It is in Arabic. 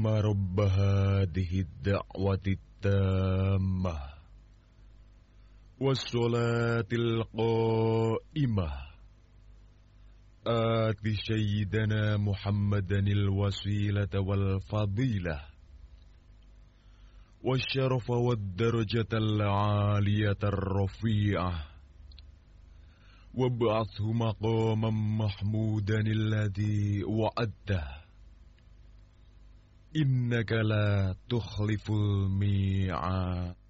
اللهم رب هذه الدعوة التامة والصلاة القائمة آت سيدنا محمدا الوسيلة والفضيلة والشرف والدرجة العالية الرفيعة وابعثه مقاما محمودا الذي وعدته إنك لا تخلف الميعاد.